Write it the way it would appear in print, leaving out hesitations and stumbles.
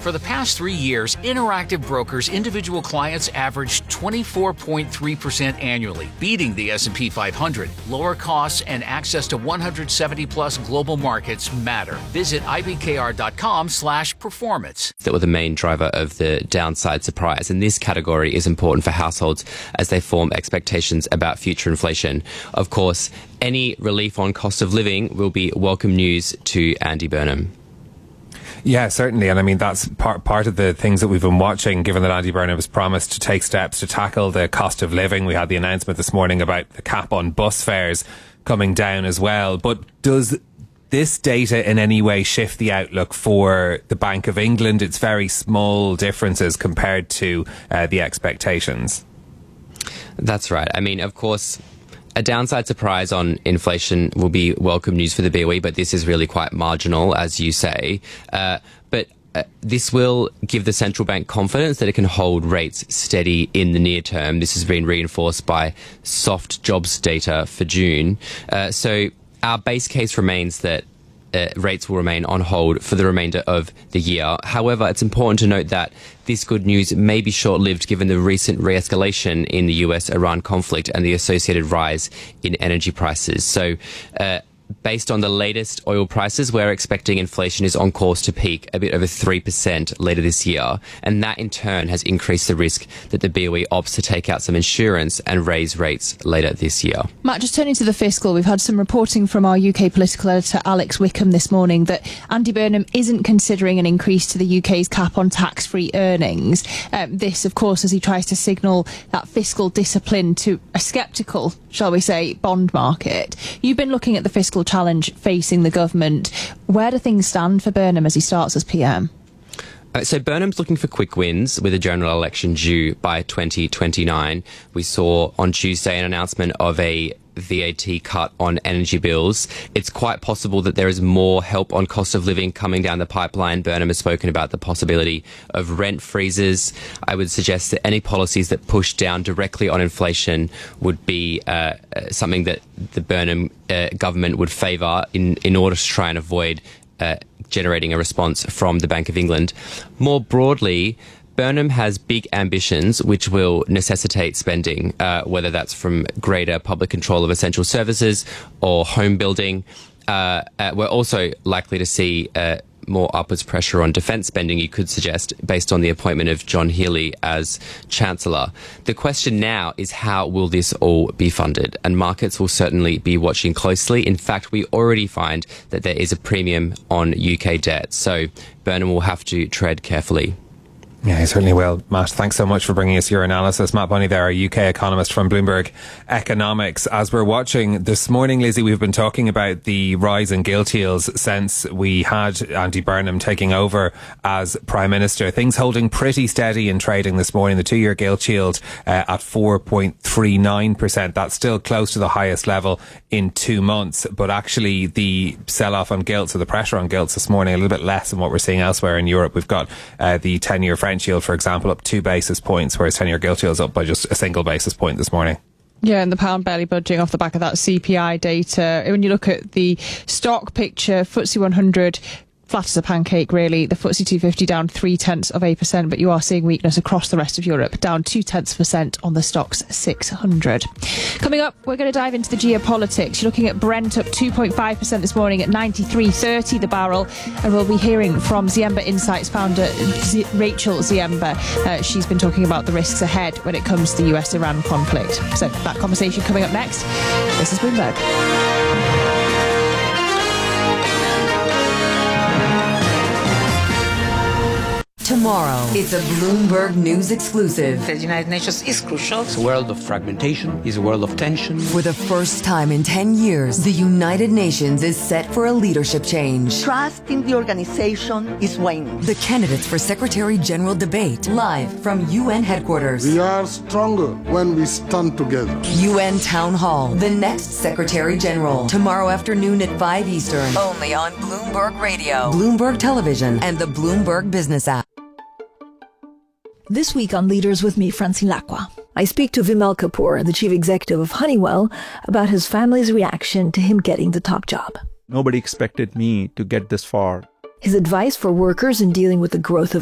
For the past 3 years, Interactive Brokers' individual clients averaged 24.3% annually, beating the S&P 500. Lower costs and access to 170-plus global markets matter. Visit ibkr.com/performance. That were the main driver of the downside surprise, and this category is important for households as they form expectations about future inflation. Of course, any relief on cost of living will be welcome news to Andy Burnham. Yeah, certainly. And I mean, that's part of the things that we've been watching, given that Andy Burnham has promised to take steps to tackle the cost of living. We had the announcement this morning about the cap on bus fares coming down as well. But does this data in any way shift the outlook for the Bank of England? It's very small differences compared to the expectations. That's right. I mean, of course, a downside surprise on inflation will be welcome news for the BOE, but this is really quite marginal, as you say. But this will give the central bank confidence that it can hold rates steady in the near term. This has been reinforced by soft jobs data for June. So our base case remains that rates will remain on hold for the remainder of the year. However, it's important to note that this good news may be short-lived given the recent re-escalation in the US-Iran conflict and the associated rise in energy prices. So, based on the latest oil prices, we're expecting inflation is on course to peak a bit over 3% later this year. And that in turn has increased the risk that the BOE opts to take out some insurance and raise rates later this year. Matt, just turning to the fiscal, we've had some reporting from our UK political editor Alex Wickham this morning that Andy Burnham isn't considering an increase to the UK's cap on tax-free earnings. This, of course, as he tries to signal that fiscal discipline to a sceptical, shall we say, bond market. You've been looking at the fiscal challenge facing the government. Where do things stand for Burnham as he starts as PM? So Burnham's looking for quick wins with a general election due by 2029. We saw on Tuesday an announcement of a VAT cut on energy bills. It's quite possible that there is more help on cost of living coming down the pipeline. Burnham has spoken about the possibility of rent freezes. I would suggest that any policies that push down directly on inflation would be something that the Burnham government would favour in order to try and avoid generating a response from the Bank of England. More broadly, Burnham has big ambitions which will necessitate spending, whether that's from greater public control of essential services or home building. We're also likely to see more upwards pressure on defence spending, you could suggest, based on the appointment of John Healey as Chancellor. The question now is how will this all be funded? And markets will certainly be watching closely. In fact, we already find that there is a premium on UK debt, so Burnham will have to tread carefully. Yeah, he certainly will. Matt, thanks so much for bringing us your analysis. Matt Bunny there, our UK economist from Bloomberg Economics. As we're watching this morning, Lizzie, we've been talking about the rise in gilt yields since we had Andy Burnham taking over as Prime Minister. Things holding pretty steady in trading this morning. The 2-year gilt yield at 4.39%. That's still close to the highest level in 2 months. But actually the sell-off on gilts, or the pressure on gilts this morning, a little bit less than what we're seeing elsewhere in Europe. We've got the 10-year French yield, for example, up 2 basis points, whereas 10-year gilt yield is up by just a single basis point this morning. Yeah, and the pound barely budging off the back of that CPI data. When you look at the stock picture, FTSE 100 flat as a pancake, really. The FTSE 250 down 0.3%, but you are seeing weakness across the rest of Europe, down 0.2% on the Stoxx 600. Coming up, we're going to dive into the geopolitics. You're looking at Brent up 2.5% this morning at 93.30 the barrel, and we'll be hearing from Ziemba Insights founder Rachel Ziemba. She's been talking about the risks ahead when it comes to the US-Iran conflict. So that conversation coming up next. This is Bloomberg. Tomorrow, it's a Bloomberg News exclusive. The United Nations is crucial. It's a world of fragmentation, it's a world of tension. For the first time in 10 years, the United Nations is set for a leadership change. Trust in the organization is waning. The candidates for Secretary General debate, live from UN headquarters. We are stronger when we stand together. UN Town Hall, the next Secretary General, tomorrow afternoon at 5 Eastern. Only on Bloomberg Radio, Bloomberg Television, and the Bloomberg Business app. This week on Leaders with me, Francine Lacqua, I speak to Vimal Kapoor, the chief executive of Honeywell, about his family's reaction to him getting the top job. Nobody expected me to get this far. His advice for workers in dealing with the growth of